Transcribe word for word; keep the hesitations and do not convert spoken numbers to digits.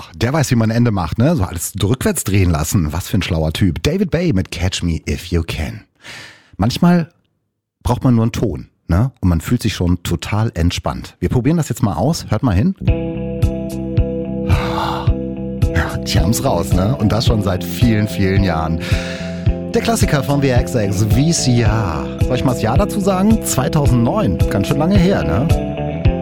der weiß, wie man ein Ende macht, ne? So alles rückwärts drehen lassen. Was für ein schlauer Typ. David Bay mit Catch Me If You Can. Manchmal braucht man nur einen Ton, ne? Und man fühlt sich schon total entspannt. Wir probieren das jetzt mal aus. Hört mal hin. Ja, die haben's raus, ne? Und das schon seit vielen, vielen Jahren. Der Klassiker von The X X, V C R. Soll ich mal das Jahr dazu sagen? zweitausendneun. Ganz schön lange her, ne?